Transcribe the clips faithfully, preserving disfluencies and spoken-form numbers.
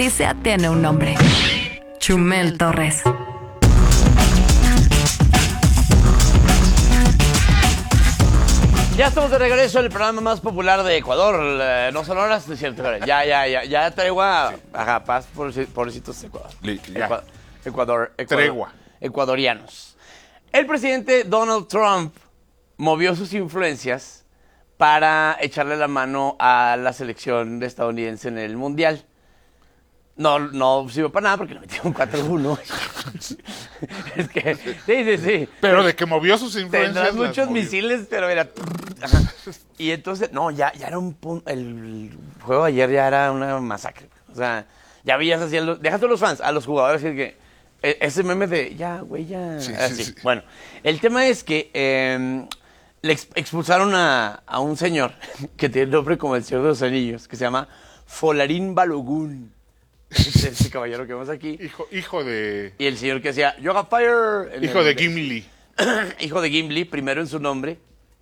noticia tiene un nombre. Chumel Torres. Ya estamos de regreso en el programa más popular de Ecuador. Eh, no son horas, es cierto. Ya, ya, ya. Ya tregua. Ajá, paz, pobrecitos de Ecuador. Ecuador, Ecuador, Ecuador. Tregua. Ecuadorianos. El presidente Donald Trump movió sus influencias para echarle la mano a la selección estadounidense en el Mundial. No, no sirvió para nada porque le metieron cuatro uno. Es que, sí, sí, sí. Pero de que movió sus influencias. Tendrás muchos movió. misiles, pero era... Ajá. Y entonces, no, ya, ya era un punto... El juego de ayer ya era una masacre. O sea, ya veías así... Los, déjate a los fans, a los jugadores, decir que... Ese meme de, ya, güey, ya... Sí, así. sí, sí. Bueno, el tema es que eh, le ex expulsaron a, a un señor que tiene el nombre como el Señor de los Anillos, que se llama Folarín Balogun. Ese, ese caballero que vemos aquí. Hijo, hijo de... Y el señor que hacía Yoga Fire. Hijo el, de Gimli. Hijo de Gimli, primero en su nombre.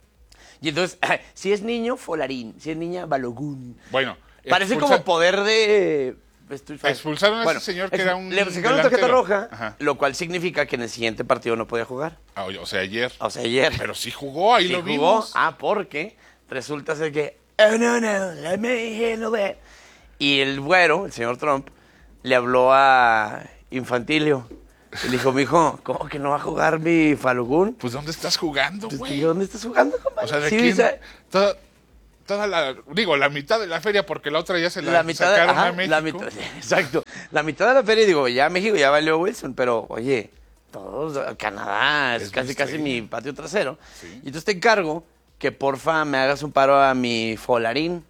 Y entonces, si es niño, Folarín. Si es niña, Balogun. Bueno. Parece expulsa- como poder de... Expulsaron a Bueno, ese señor que ex- era un le sacaron la tarjeta delantero. roja, Ajá. lo cual significa que en el siguiente partido no podía jugar. Ah, o sea, ayer. O sea, ayer. Pero sí jugó, ahí Sí lo jugó. vimos. Ah, porque resulta ser que... Oh, no, no, let me handle that. Y el güero, el señor Trump, le habló a Infantilio. Y le dijo, mijo, ¿cómo que no va a jugar mi Falugún? Pues, ¿dónde estás jugando, Pues, güey? ¿dónde estás jugando, compadre? O sea, ¿de Sí, quién? dice- Toda, toda la... Digo, la mitad de la feria, porque la otra ya se la, la mitad, de- sacaron ajá, a México. la mitad, exacto. La mitad de la feria, digo, ya México ya valió Wilson, pero, oye, todos, Canadá es, Es casi, mi casi estrella. mi patio trasero. Sí. Y entonces te encargo que porfa me hagas un paro a mi Folarín.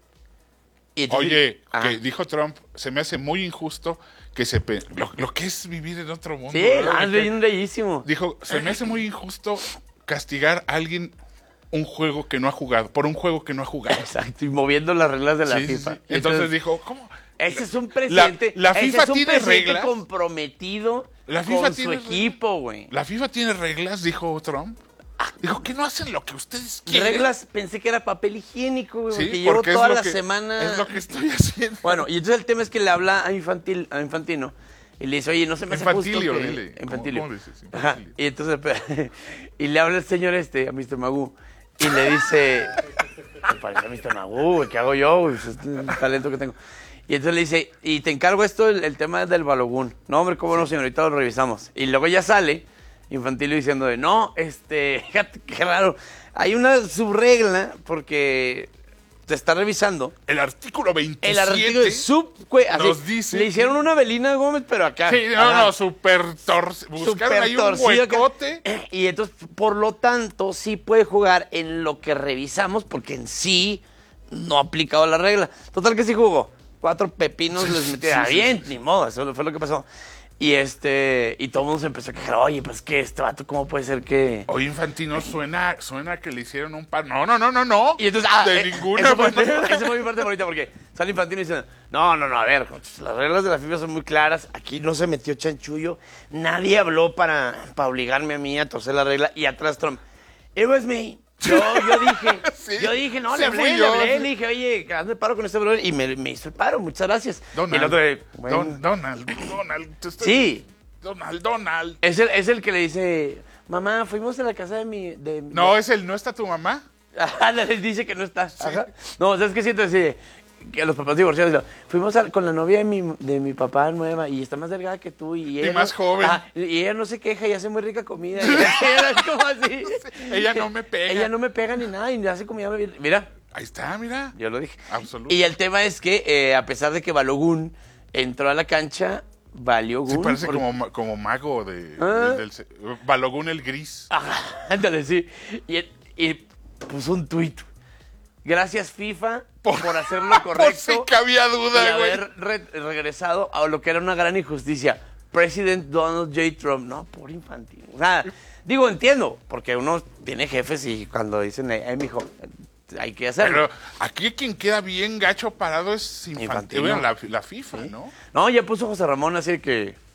Y entonces- Oye, ajá. que dijo Trump, se me hace muy injusto que se... pe- Lo, lo que es vivir en otro mundo. Sí, ¿verdad? ah, es Que- bien bellísimo. Dijo, se me hace muy injusto castigar a alguien un juego que no ha jugado, por un juego que no ha jugado. Exacto, y moviendo las reglas de la Sí, sí, FIFA. sí. Entonces, dijo, ¿cómo? ese es un presidente, La- la ese FIFA es un tiene presidente reglas. comprometido La FIFA con tiene su equipo, güey. La FIFA tiene reglas, dijo Trump. Dijo, que no hacen lo que ustedes quieren. Reglas, pensé que era papel higiénico, güey, Sí, porque llevo porque es toda lo la que- semana... Es lo que estoy haciendo. Bueno, y entonces el tema es que le habla a, Infantil, a Infantino y le dice, oye, no se me hace Infantilio, justo que... dile. ¿Cómo- Infantilio. cómo dices? Ajá, Infantilio. y entonces, y le habla el señor este, a mister Magoo, y le dice, me parece a mister Magoo, güey, ¿qué hago yo? Güey? Pues es el talento que tengo. Y entonces le dice, y te encargo esto, el, el tema del Balogún. No, hombre, cómo no, señorita, lo revisamos. Y luego ya sale Infantilio diciendo de, no, este, fíjate, qué raro. Hay una subregla porque te está revisando. El artículo veintisiete. El artículo de sub, güey, así, nos dice le hicieron una Belina Gómez, pero acá. Sí, no, Ajá. no, súper torcido. Buscaron Súper ahí un torcido acá. huecote. Y entonces, por lo tanto, sí puede jugar en lo que revisamos, porque en sí no ha aplicado la regla. Total que sí jugó. Cuatro pepinos les metieron. sí, Bien, ni modo, eso fue lo que pasó. Y este, y todo el mundo se empezó a quejar, oye, pues que este vato, ¿cómo puede ser que...? Oye, Infantino, suena, suena que le hicieron un par. No, no, no, no, no. Y entonces, ah, de eh, ninguna eso fue, manera. esa fue mi parte favorita, porque sale Infantino y dice, no, no, no, a ver, las reglas de la FIFA son muy claras, aquí no se metió chanchullo, nadie habló para, para obligarme a mí a torcer la regla, y atrás Trump, it was me. Yo, yo dije, Sí, yo dije, no, sí le hablé, fui le yo, hablé, sí. le dije, oye, hazme paro con este brother, y me, me hizo el paro, muchas gracias. Donald, Y el otro, eh, bueno, Don- Donald, Donald. te estoy- sí, Donald, Donald. es el, es el que le dice, mamá, fuimos a la casa de mi... De, No, es el, ¿no está tu mamá? Ajá, les dice que no está. Ajá. No, ¿sabes qué siento? Así, que los papás divorciados, lo- fuimos a- con la novia de mi, de mi papá nueva y está más delgada que tú. Y, ella más no- joven. Ajá, y ella no se queja y hace muy rica comida. Y era como así. Ella no me pega. Ella no me pega ni nada y hace comida. bien. Mira, Ahí está, mira. yo lo dije. Absoluto. Y el tema es que, eh, a pesar de que Balogun entró a la cancha, valió Sí, Gun. parece porque- como, ma- como mago de, Ah. del, del- Balogun el gris. Ajá, ándale, sí. Y, y puso un tuit. Gracias, FIFA, por, Por- hacer lo correcto. Por si cabía y duda, güey. haber re- regresado a lo que era una gran injusticia. President Donald J. Trump. No, por infantil. O sea, digo, entiendo, porque uno tiene jefes y cuando dicen, eh, mijo, hay que hacerlo. Pero aquí quien queda bien gacho parado es infantil. Infantino. Bueno, la, la FIFA, Sí. ¿no? No, ya puso José Ramón así que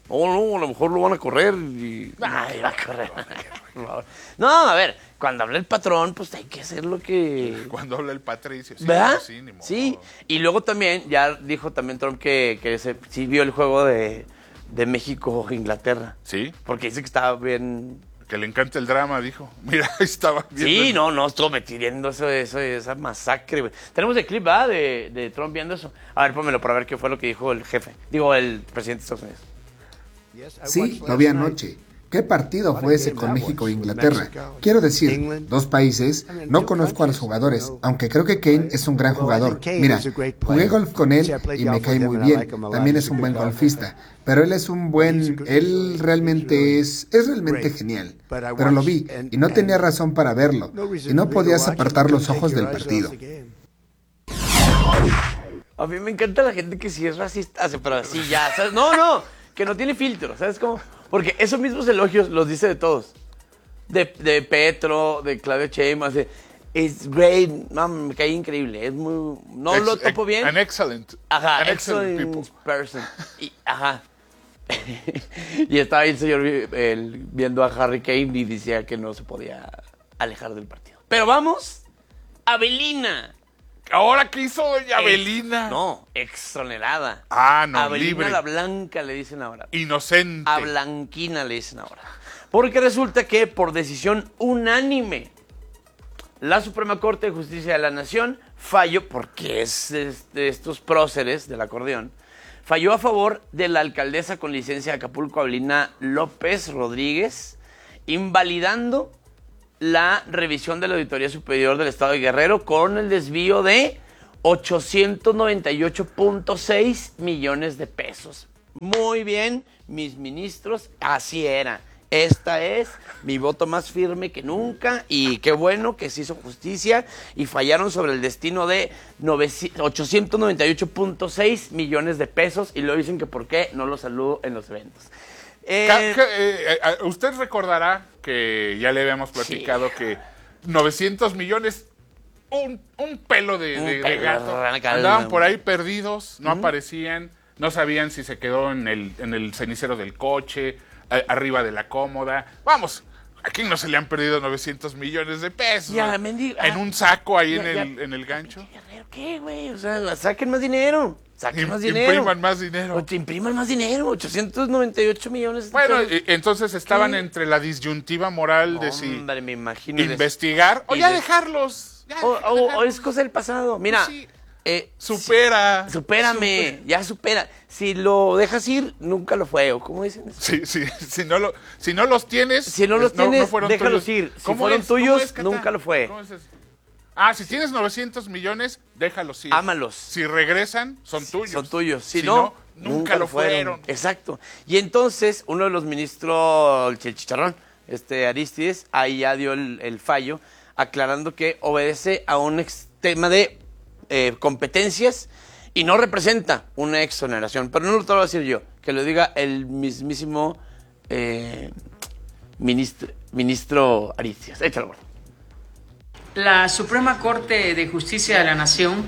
Oh, no, a lo mejor lo van a correr y... Ay, va a correr. No, a ver, cuando habla el patrón, pues hay que hacer lo que... Cuando habla el Patricio. Sí, ¿verdad? sí, ni modo. Sí, y luego también, ya dijo también Trump que, que se, sí vio el juego de, de México-Inglaterra. Sí. Porque dice que estaba bien... Que le encanta el drama, dijo. Mira, ahí estaba viendo. Sí, el- no, no, estuvo metiendo eso, eso, esa masacre, güey. Tenemos el clip, ¿verdad? De, de Trump viendo eso. A ver, pónmelo para ver qué fue lo que dijo el jefe. Digo, el presidente de Estados Unidos. Sí, lo vi anoche. ¿Qué partido fue ese con México e Inglaterra? Quiero decir, dos países, no conozco a los jugadores, aunque creo que Kane es un gran jugador. Mira, jugué golf con él y me cae muy bien, también es un buen golfista, pero él es un buen, él realmente es, es realmente genial. Pero lo vi y no tenía razón para verlo, y no podías apartar los ojos del partido. A mí me encanta la gente que sí es racista, pero así ya, ¿sabes? No, no, que no tiene filtro, ¿sabes cómo? Porque esos mismos elogios los dice de todos. De, de Petro, de Claudia Sheinbaum, de it's great, man, me cae increíble, es muy... No Ex- lo topo bien. An excellent. Ajá, an excellent excellent people. person. Y, ajá. Y estaba ahí el señor el, viendo a Harry Kane y decía que no se podía alejar del partido. Pero vamos a Belinda. ¿Ahora qué hizo doña Ex- Avelina? No, exonerada. Ah, no, Avelina libre. la Blanca le dicen ahora. Inocente. A Blanquina le dicen ahora. Porque resulta que por decisión unánime, la Suprema Corte de Justicia de la Nación falló, porque es de estos próceres del acordeón, falló a favor de la alcaldesa con licencia de Acapulco, Avelina López Rodríguez, invalidando la revisión de la Auditoría Superior del Estado de Guerrero con el desvío de ochocientos noventa y ocho punto seis millones de pesos. Muy bien, mis ministros, así era. Esta es mi voto más firme que nunca y qué bueno que se hizo justicia y fallaron sobre el destino de ochocientos noventa y ocho punto seis millones de pesos y luego dicen que por qué no los saludo en los eventos. Eh, Ca- ca- eh, eh, usted recordará que ya le habíamos platicado Sí. que novecientos millones, un, un pelo de, Un de- de pelo de gato, rana, andaban por ahí perdidos, no aparecían, no sabían si se quedó en el, en el cenicero del coche, a- arriba de la cómoda. Vamos, ¿a quién no se le han perdido novecientos millones de pesos? Ya, ¿no? mendigo, En ah, un saco ahí ya, en, ya. el, en el gancho. Guerrero, ¿qué, güey? O sea, saquen más dinero. Saquen Im- más dinero. impriman más dinero. O te impriman más dinero. ochocientos noventa y ocho millones de Bueno, pesos. e- entonces estaban ¿Qué? entre la disyuntiva moral de si Hombre, me imagino. y des- investigar o y ya des- dejarlos. Ya O, o- o dejarlos. es cosa del pasado. Mira, Sí. eh, Supera. si- supérame, ya supera. Si lo dejas ir, nunca lo fue. ¿O cómo dicen eso? Sí, sí, si no, lo, si no los tienes. Si no los es- tienes, fueron déjalos tuyos. ir. Si ¿Cómo fueron es? ¿Cómo tuyos, es, Cata? nunca lo fue. ¿Cómo es eso? Ah, si tienes novecientos millones, déjalos ir. Ámalos. Si regresan, son tuyos. Son tuyos. Si, Si no, no, nunca lo fueron. Exacto. Y entonces, uno de los ministros, el chicharrón, este Aristides, ahí ya dio el, el fallo, aclarando que obedece a un ex- tema de eh, competencias y no representa una exoneración. Pero no lo tengo que decir yo, que lo diga el mismísimo eh, ministro, ministro Aristides. Échalo, gordo. La Suprema Corte de Justicia de la Nación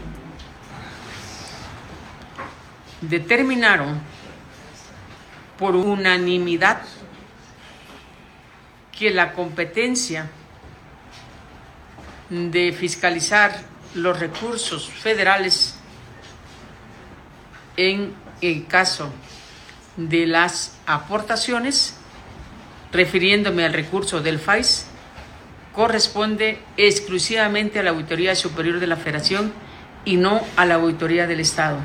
determinaron por unanimidad que la competencia de fiscalizar los recursos federales en el caso de las aportaciones, refiriéndome al recurso del F A I S, corresponde exclusivamente a la Auditoría Superior de la Federación y no a la Auditoría del Estado.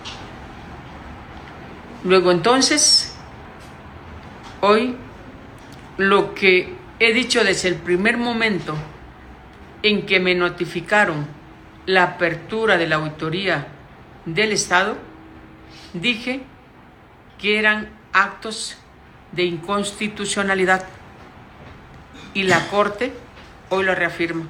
Luego entonces, hoy lo que he dicho desde el primer momento en que me notificaron la apertura de la Auditoría del Estado, dije que eran actos de inconstitucionalidad y la Corte hoy lo reafirma.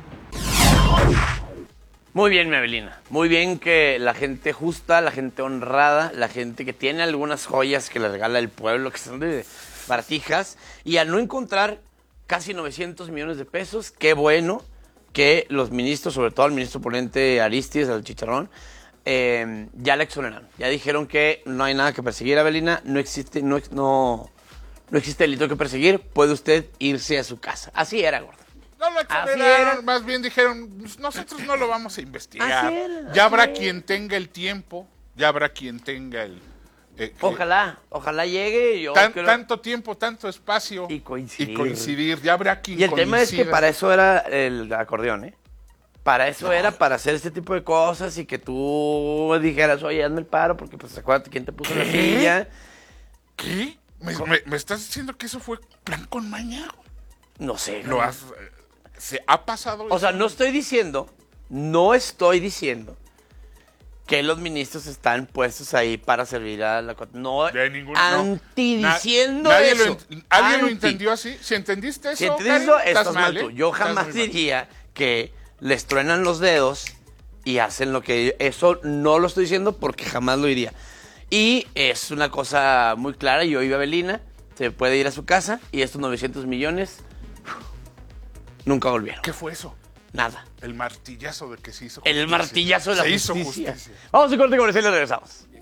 Muy bien, mi Avelina. Muy bien que la gente justa, la gente honrada, la gente que tiene algunas joyas que le regala el pueblo, que son de baratijas, y al no encontrar casi novecientos millones de pesos, qué bueno que los ministros, sobre todo el ministro ponente Aristides, al Chicharrón, eh, ya la exoneraron. Ya dijeron que no hay nada que perseguir a Belinda, no existe, no, no, no existe delito que perseguir, puede usted irse a su casa. Así era, gordo. No lo exoneraron, más bien dijeron, nosotros no lo vamos a investigar. Así era, ya habrá así quien tenga el tiempo, ya habrá quien tenga el... Eh, Ojalá, ojalá llegue. Yo tan, creo... Tanto tiempo, tanto espacio. Y coincidir. Y coincidir, ya habrá quien Y el coincida. tema es que para eso era el acordeón, ¿eh? Para eso no. era, para hacer este tipo de cosas y que tú dijeras, oye, hazme el paro, porque pues acuérdate quién te puso ¿Qué? la silla. ¿Qué? ¿Me, me, ¿Me estás diciendo que eso fue plan con maña? No sé. ¿Lo has, ¿Se ha pasado? O sea, no estoy diciendo, no estoy diciendo que los ministros están puestos ahí para servir a la... No, de ningún, anti no. diciendo Na, eso. Lo, ¿Alguien anti. lo entendió así? Si entendiste eso, Si entendiste eso, estás, estás mal mal, tú. ¿eh? Yo jamás diría que les truenan los dedos y hacen lo que... Eso no lo estoy diciendo porque jamás lo diría. Y es una cosa muy clara. Yo iba a Belinda, se puede ir a su casa y estos novecientos millones nunca volvieron. ¿Qué fue eso? Nada. El martillazo de que se hizo justicia. El martillazo de la se justicia. Hizo justicia. Vamos a corte comercial y regresamos.